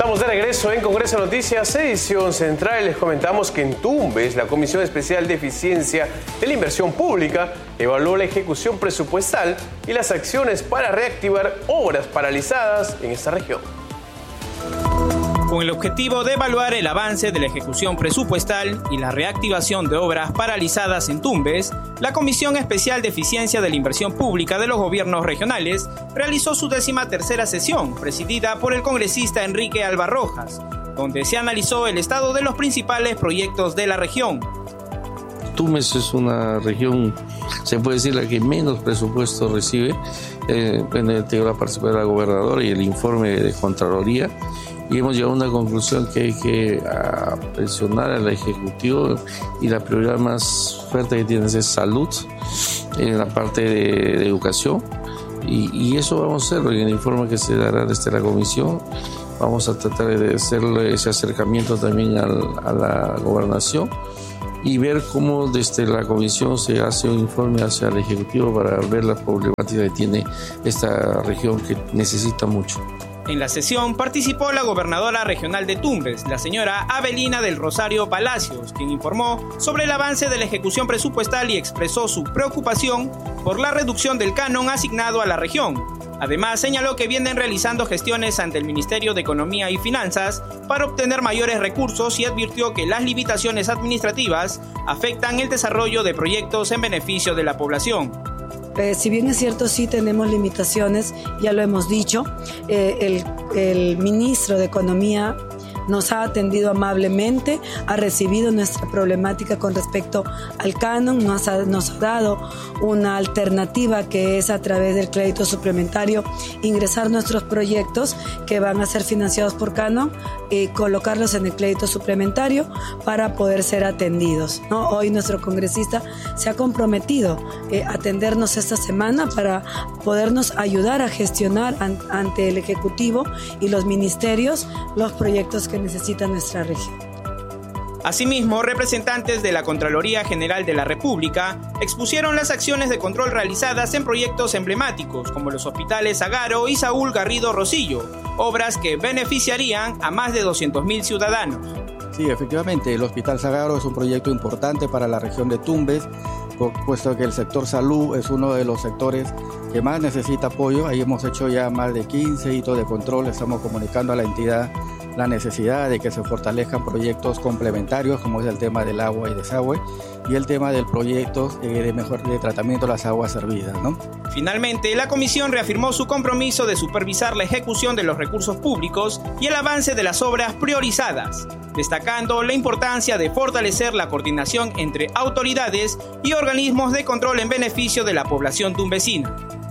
Estamos de regreso en Congreso Noticias, edición central. Les comentamos que en Tumbes, la Comisión Especial de Eficiencia de la Inversión Pública evaluó la ejecución presupuestal y las acciones para reactivar obras paralizadas en esta región. Con el objetivo de evaluar el avance de la ejecución presupuestal y la reactivación de obras paralizadas en Tumbes, la Comisión Especial de Eficiencia de la Inversión Pública de los Gobiernos Regionales realizó su 13ª sesión, presidida por el congresista Enrique Alba Rojas, donde se analizó el estado de los principales proyectos de la región. Tumbes es una región, se puede decir, la que menos presupuesto recibe. En el la participación de la gobernadora y el informe de Contraloría, y hemos llegado a una conclusión que hay que presionar al Ejecutivo, y la prioridad más fuerte que tiene es salud, en la parte de educación, y eso vamos a hacerlo. En el informe que se dará desde la Comisión vamos a tratar de hacer ese acercamiento también a la gobernación y ver cómo desde la Comisión se hace un informe hacia el Ejecutivo para ver la problemática que tiene esta región, que necesita mucho. En la sesión participó la gobernadora regional de Tumbes, la señora Avelina del Rosario Palacios, quien informó sobre el avance de la ejecución presupuestal y expresó su preocupación por la reducción del canon asignado a la región. Además, señaló que vienen realizando gestiones ante el Ministerio de Economía y Finanzas para obtener mayores recursos y advirtió que las limitaciones administrativas afectan el desarrollo de proyectos en beneficio de la población. Si bien es cierto, sí tenemos limitaciones, ya lo hemos dicho. El ministro de Economía nos ha atendido amablemente, ha recibido nuestra problemática con respecto al canon, nos ha dado una alternativa que es a través del crédito suplementario ingresar nuestros proyectos que van a ser financiados por canon y colocarlos en el crédito suplementario para poder ser atendidos, ¿no? Hoy nuestro congresista se ha comprometido a atendernos esta semana para podernos ayudar a gestionar ante el Ejecutivo y los ministerios los proyectos que necesita nuestra región. Asimismo, representantes de la Contraloría General de la República expusieron las acciones de control realizadas en proyectos emblemáticos como los hospitales Agaro y Saúl Garrido Rosillo, obras que beneficiarían a más de 200.000 ciudadanos. Sí, efectivamente, el Hospital Sagaro es un proyecto importante para la región de Tumbes, puesto que el sector salud es uno de los sectores que más necesita apoyo. Ahí hemos hecho ya más de 15 hitos de control, estamos comunicando a la entidad la necesidad de que se fortalezcan proyectos complementarios, como es el tema del agua y desagüe, y el tema del proyecto de tratamiento de las aguas servidas, ¿no? Finalmente, la comisión reafirmó su compromiso de supervisar la ejecución de los recursos públicos y el avance de las obras priorizadas, destacando la importancia de fortalecer la coordinación entre autoridades y organismos de control en beneficio de la población tumbesina.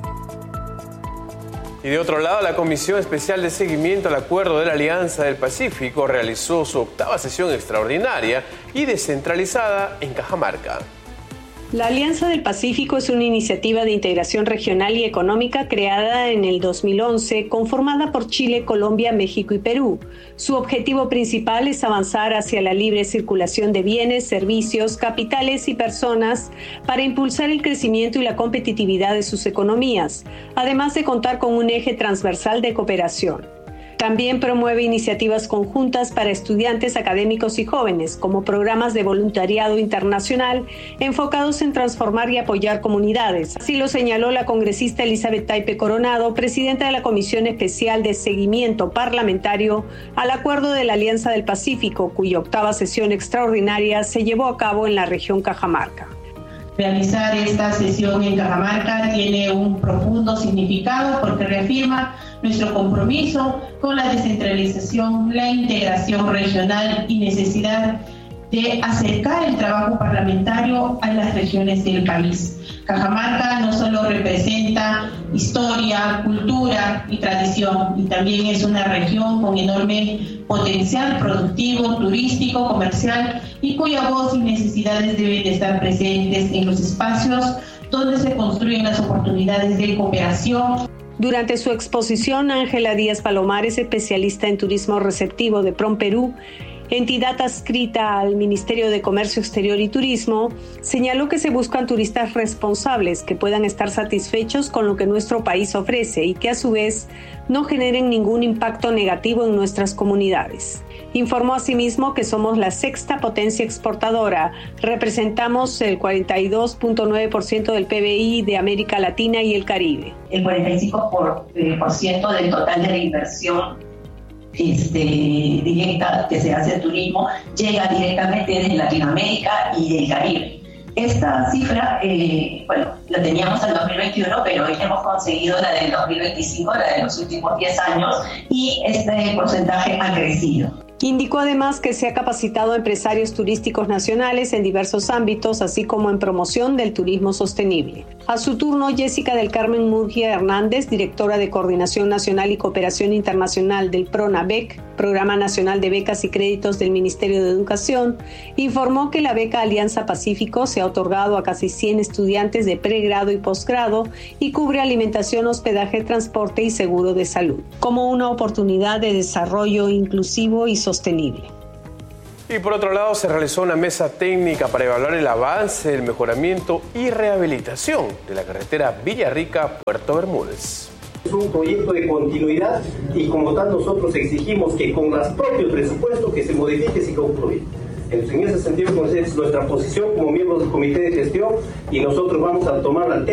Y de otro lado, la Comisión Especial de Seguimiento al Acuerdo de la Alianza del Pacífico realizó su 8ª sesión extraordinaria y descentralizada en Cajamarca. La Alianza del Pacífico es una iniciativa de integración regional y económica creada en el 2011, conformada por Chile, Colombia, México y Perú. Su objetivo principal es avanzar hacia la libre circulación de bienes, servicios, capitales y personas para impulsar el crecimiento y la competitividad de sus economías, además de contar con un eje transversal de cooperación. También promueve iniciativas conjuntas para estudiantes, académicos y jóvenes, como programas de voluntariado internacional enfocados en transformar y apoyar comunidades. Así lo señaló la congresista Elizabeth Taipe Coronado, presidenta de la Comisión Especial de Seguimiento Parlamentario al Acuerdo de la Alianza del Pacífico, cuya 8ª sesión extraordinaria se llevó a cabo en la región Cajamarca. Realizar esta sesión en Cajamarca tiene un profundo significado porque reafirma nuestro compromiso con la descentralización, la integración regional y necesidad de acercar el trabajo parlamentario a las regiones del país. Cajamarca no solo representa historia, cultura y tradición, y también es una región con enorme potencial productivo, turístico, comercial, y cuya voz y necesidades deben de estar presentes en los espacios donde se construyen las oportunidades de cooperación. Durante su exposición, Ángela Díaz Palomares, especialista en turismo receptivo de PROM Perú, entidad adscrita al Ministerio de Comercio Exterior y Turismo, señaló que se buscan turistas responsables que puedan estar satisfechos con lo que nuestro país ofrece y que a su vez no generen ningún impacto negativo en nuestras comunidades. Informó asimismo que somos la sexta potencia exportadora, representamos el 42.9% del PBI de América Latina y el Caribe. El 45% del total de la inversión directa que se hace en turismo llega directamente desde Latinoamérica y del Caribe. Esta cifra, la teníamos en 2021, pero hoy hemos conseguido la del 2025, la de los últimos 10 años, y este porcentaje ha crecido. Indicó además que se ha capacitado a empresarios turísticos nacionales en diversos ámbitos, así como en promoción del turismo sostenible. A su turno, Jessica del Carmen Murgia Hernández, directora de Coordinación Nacional y Cooperación Internacional del PRONAVEC, Programa Nacional de Becas y Créditos del Ministerio de Educación, informó que la beca Alianza Pacífico se ha otorgado a casi 100 estudiantes de pregrado y posgrado y cubre alimentación, hospedaje, transporte y seguro de salud, como una oportunidad de desarrollo inclusivo y sostenible. Y por otro lado, se realizó una mesa técnica para evaluar el avance, el mejoramiento y rehabilitación de la carretera Villarrica-Puerto Bermúdez. Es un proyecto de continuidad y como tal nosotros exigimos que con los propios presupuestos que se modifique y se concluya. En ese sentido, es nuestra posición como miembros del Comité de Gestión y nosotros vamos a tomar la